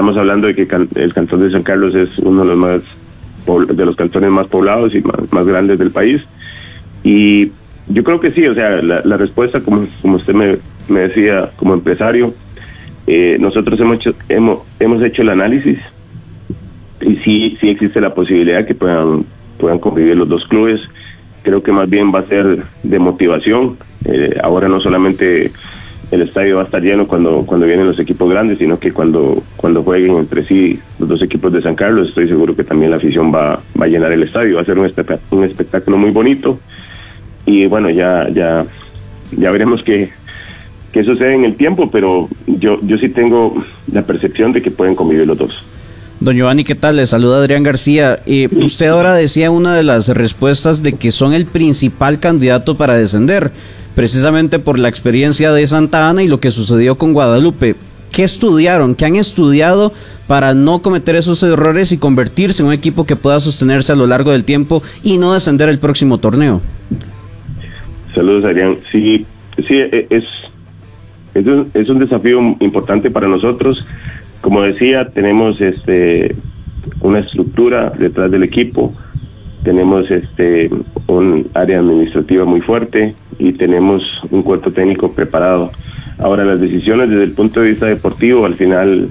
estamos hablando de que el cantón de San Carlos es uno de los cantones más poblados y más grandes del país. Y yo creo que sí, o sea, la respuesta, como usted me decía, como empresario, nosotros hemos hecho el análisis y sí existe la posibilidad que puedan convivir los dos clubes. Creo que más bien va a ser de motivación. Ahora no solamente el estadio va a estar lleno cuando vienen los equipos grandes, sino que cuando jueguen entre sí los dos equipos de San Carlos, estoy seguro que también la afición va a llenar el estadio. Va a ser un espectáculo muy bonito. Y bueno, ya veremos qué sucede en el tiempo, pero yo sí tengo la percepción de que pueden convivir los dos. Don Giovanni, ¿qué tal? Le saluda Adrián García. Usted ahora decía una de las respuestas de que son el principal candidato para descender, precisamente por la experiencia de Santa Ana y lo que sucedió con Guadalupe. ¿Qué estudiaron? ¿Qué han estudiado para no cometer esos errores y convertirse en un equipo que pueda sostenerse a lo largo del tiempo y no descender el próximo torneo? Saludos, Adrián. Sí, es un desafío importante para nosotros. Como decía, tenemos una estructura detrás del equipo, tenemos un área administrativa muy fuerte y tenemos un cuerpo técnico preparado. Ahora, las decisiones desde el punto de vista deportivo, al final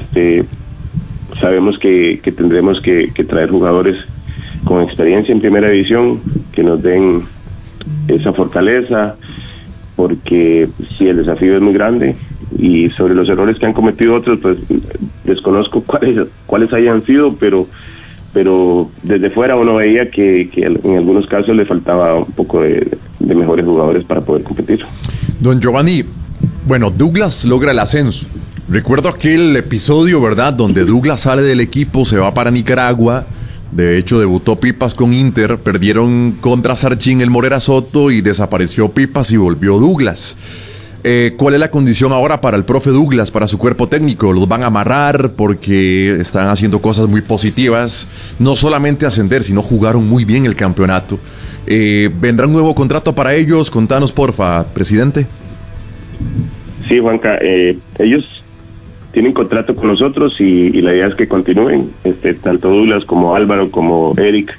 sabemos que tendremos que traer jugadores con experiencia en primera división que nos den esa fortaleza, porque sí, el desafío es muy grande. Y sobre los errores que han cometido otros, pues desconozco cuáles hayan sido, pero desde fuera uno veía que en algunos casos le faltaba un poco de mejores jugadores para poder competir. Don Giovanni, bueno, Douglas logra el ascenso. Recuerdo aquel episodio, ¿verdad?, donde Douglas sale del equipo, se va para Nicaragua. De hecho, debutó Pipas con Inter, perdieron contra Sarchín el Morera Soto y desapareció Pipas y volvió Douglas. ¿Cuál es la condición ahora para el profe Douglas, para su cuerpo técnico? ¿Los van a amarrar porque están haciendo cosas muy positivas? No solamente ascender, sino jugaron muy bien el campeonato. ¿Vendrá un nuevo contrato para ellos? Contanos, porfa, presidente. Sí, Juanca, ellos tienen contrato con nosotros y la idea es que continúen, tanto Douglas como Álvaro, como Eric,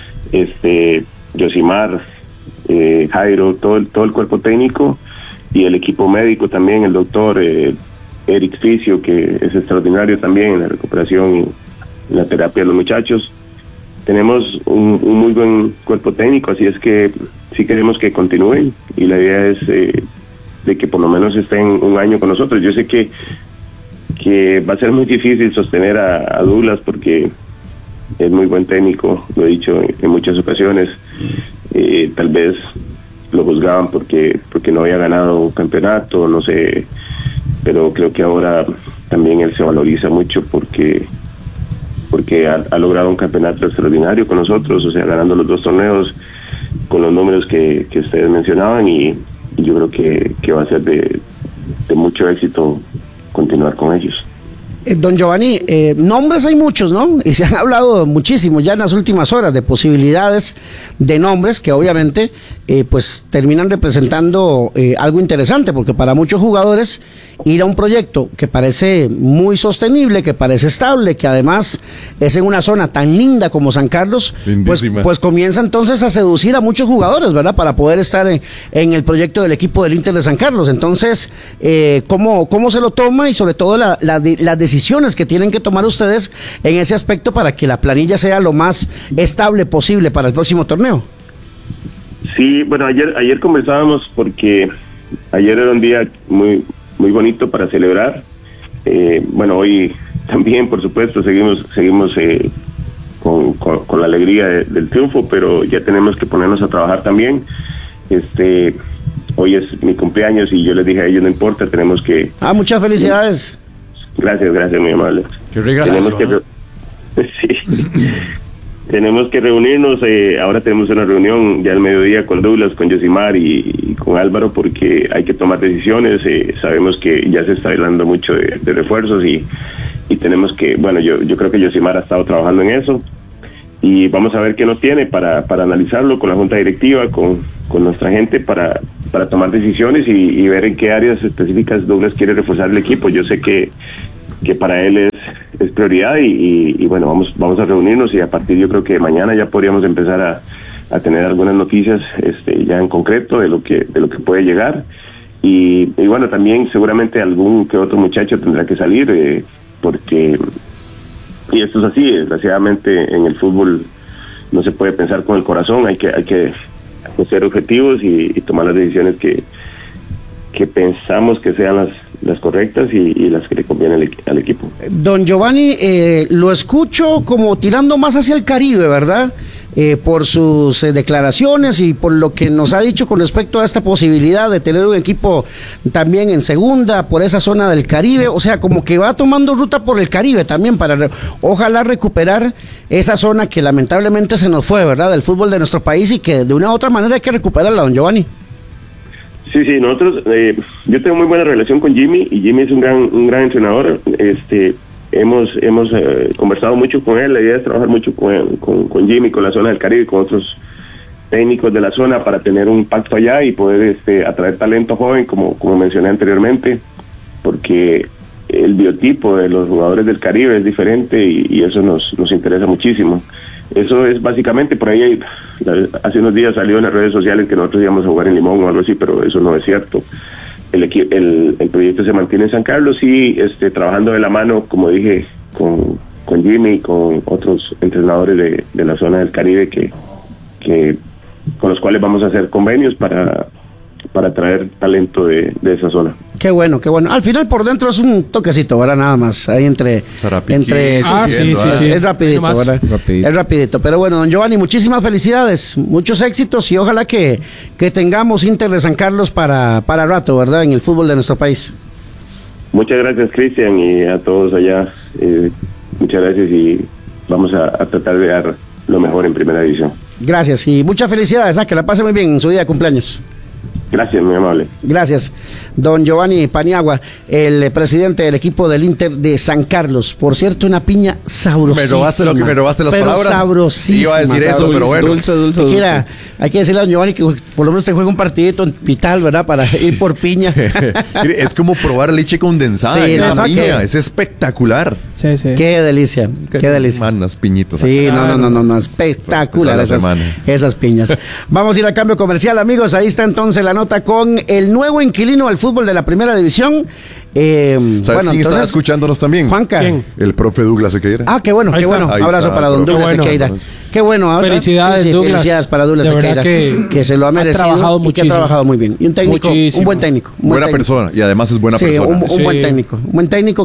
Yosimar, Jairo, todo el cuerpo técnico y el equipo médico también, el doctor Eric Ficio, que es extraordinario también en la recuperación y en la terapia de los muchachos. Tenemos un muy buen cuerpo técnico, así es que sí queremos que continúen y la idea es de que por lo menos estén un año con nosotros. Yo sé que va a ser muy difícil sostener a Douglas porque es muy buen técnico, lo he dicho en muchas ocasiones. Tal vez lo juzgaban porque no había ganado un campeonato, no sé, pero creo que ahora también él se valoriza mucho porque ha logrado un campeonato extraordinario con nosotros, o sea, ganando los 2 torneos con los números que ustedes mencionaban y yo creo que va a ser de mucho éxito continuar con ellos. Don Giovanni, nombres hay muchos, ¿no? Y se han hablado muchísimo ya en las últimas horas de posibilidades de nombres que obviamente pues terminan representando algo interesante, porque para muchos jugadores ir a un proyecto que parece muy sostenible, que parece estable, que además es en una zona tan linda como San Carlos, pues comienza entonces a seducir a muchos jugadores, ¿verdad? Para poder estar en el proyecto del equipo del Inter de San Carlos. Entonces, ¿cómo se lo toma? Y sobre todo las decisiones que tienen que tomar ustedes en ese aspecto para que la planilla sea lo más estable posible para el próximo torneo. Sí, bueno, ayer conversábamos porque ayer era un día muy bonito para celebrar. Bueno, hoy también, por supuesto, seguimos con la alegría del triunfo, pero ya tenemos que ponernos a trabajar también. Hoy es mi cumpleaños y yo les dije a ellos, no importa, tenemos que... muchas felicidades. Gracias, muy amable. Qué regalazo, sí. Tenemos que reunirnos, ahora tenemos una reunión ya al mediodía con Douglas, con Yosimar y con Álvaro porque hay que tomar decisiones. Sabemos que ya se está hablando mucho de refuerzos y tenemos que, bueno, yo creo que Yosimar ha estado trabajando en eso y vamos a ver qué nos tiene para analizarlo con la junta directiva, con nuestra gente para tomar decisiones y ver en qué áreas específicas Douglas quiere reforzar el equipo. Yo sé que para él prioridad y bueno, vamos a reunirnos y a partir, yo creo que mañana ya podríamos empezar a tener algunas noticias ya en concreto de lo que puede llegar y bueno, también seguramente algún que otro muchacho tendrá que salir porque y esto es así, desgraciadamente en el fútbol no se puede pensar con el corazón, hay que ser objetivos y tomar las decisiones que pensamos que sean las correctas y las que le convienen al equipo. Don Giovanni, lo escucho como tirando más hacia el Caribe, ¿verdad? Por sus declaraciones y por lo que nos ha dicho con respecto a esta posibilidad de tener un equipo también en segunda, por esa zona del Caribe, o sea, como que va tomando ruta por el Caribe también para ojalá recuperar esa zona que lamentablemente se nos fue, ¿verdad? Del fútbol de nuestro país y que de una u otra manera hay que recuperarla, don Giovanni. Sí, nosotros, yo tengo muy buena relación con Jimmy y Jimmy es un gran entrenador. Hemos conversado mucho con él. La idea es trabajar mucho con Jimmy, con la zona del Caribe, con otros técnicos de la zona para tener un pacto allá y poder atraer talento joven, como mencioné anteriormente, porque el biotipo de los jugadores del Caribe es diferente y eso nos interesa muchísimo. Eso es básicamente, por ahí hace unos días salió en las redes sociales que nosotros íbamos a jugar en Limón o algo así, pero eso no es cierto. El proyecto se mantiene en San Carlos y trabajando de la mano, como dije, con Jimmy y con otros entrenadores de la zona del Caribe que con los cuales vamos a hacer convenios para traer talento de esa zona. Qué bueno. Al final por dentro es un toquecito, ¿verdad? Nada más, ahí entre sí, es rapidito, ¿verdad? Es rapidito, pero bueno, don Giovanni, muchísimas felicidades, muchos éxitos y ojalá que tengamos Inter de San Carlos para rato, ¿verdad? En el fútbol de nuestro país. Muchas gracias, Cristian, y a todos allá, muchas gracias y vamos a tratar de dar lo mejor en primera división. Gracias y muchas felicidades, que la pase muy bien en su día de cumpleaños. Gracias, muy amable. Gracias, don Giovanni Paniagua, el presidente del equipo del Inter de San Carlos. Por cierto, una piña sabrosísima. Me robaste las palabras. Sabrosísima. Iba a decir eso, pero bueno. Dulce. Mira, hay que decirle a don Giovanni que por lo menos te juega un partidito en Vital, ¿verdad? Para ir por piña. Es como probar leche condensada. Sí, esa piña, es espectacular. Sí. Qué delicia, qué delicia. Manas piñitas. Sí, no, espectacular esas piñas. Vamos a ir a cambio comercial, amigos. Ahí está entonces la nota con el nuevo inquilino del fútbol de la primera división. ¿Sabes quién está escuchándonos también? Juanca. ¿Quién? El profe Douglas Sequeira. Qué bueno. Abrazo para don Douglas Sequeira. Qué bueno. Felicidades, Douglas. Felicidades para Douglas Sequeira, que se lo ha merecido y que ha trabajado muy bien. Y un técnico, un buen técnico. Buena persona, y además es buena persona. Un buen técnico. Un buen técnico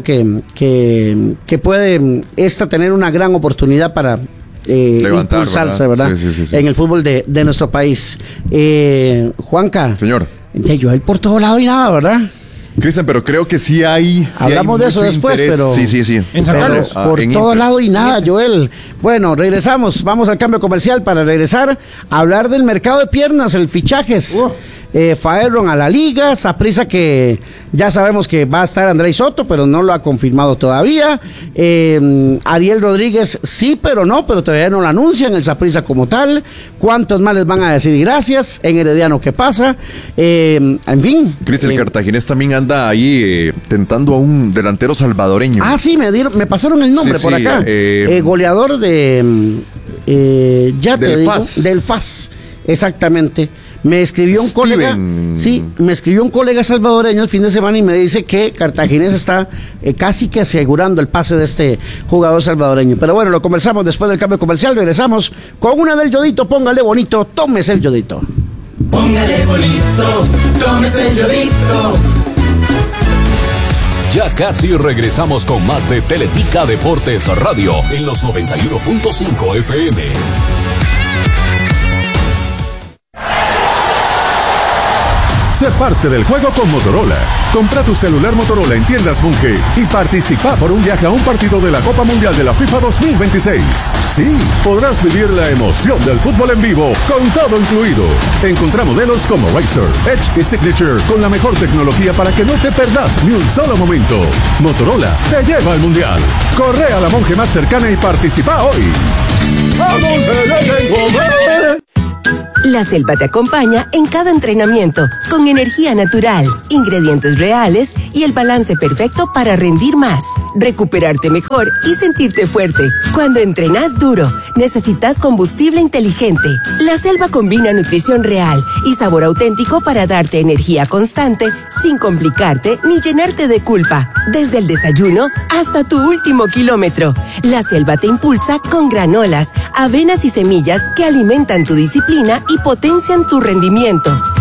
que puede tener una gran oportunidad para impulsarse, ¿verdad? Sí. En el fútbol de nuestro país. Juanca. Señor. Joel por todo lado y nada, ¿verdad? Cristian, pero creo que sí hay. Hablamos de eso después, interés. pero. Sí. En San Carlos. Por todo lado y nada, Joel. Bueno, regresamos. Vamos al cambio comercial para regresar a hablar del mercado de piernas, el fichajes. Faerron a la liga, Saprissa que ya sabemos que va a estar Andrés Soto, pero no lo ha confirmado todavía. Ariel Rodríguez sí, pero todavía no lo anuncian, el Saprissa como tal. ¿Cuántos más les van a decir gracias? En Herediano, ¿qué pasa? En fin. Cristian, el cartaginés también anda ahí tentando a un delantero salvadoreño. Sí, me pasaron el nombre por acá. Goleador de del FAS. Exactamente. Me escribió un colega, salvadoreño el fin de semana y me dice que Cartaginés está casi que asegurando el pase de este jugador salvadoreño. Pero bueno, lo conversamos después del cambio comercial. Regresamos con una del Yodito. Póngale bonito, tómese el Yodito. Póngale bonito, tómese el Yodito. Ya casi regresamos con más de Teletica Deportes Radio en los 91.5 FM. Sé parte del juego con Motorola. Compra tu celular Motorola en tiendas Bunge y participa por un viaje a un partido de la Copa Mundial de la FIFA 2026. Sí, podrás vivir la emoción del fútbol en vivo con todo incluido. Encontrá modelos como Racer, Edge y Signature con la mejor tecnología para que no te perdas ni un solo momento. Motorola te lleva al Mundial. Corre a la Monge más cercana y participa hoy. ¡A Monge le tengo fe! La Selva te acompaña en cada entrenamiento, con energía natural, ingredientes reales y el balance perfecto para rendir más, recuperarte mejor y sentirte fuerte. Cuando entrenas duro, necesitas combustible inteligente. La Selva combina nutrición real y sabor auténtico para darte energía constante, sin complicarte ni llenarte de culpa. Desde el desayuno hasta tu último kilómetro, La Selva te impulsa con granolas, avenas y semillas que alimentan tu disciplina y potencian tu rendimiento.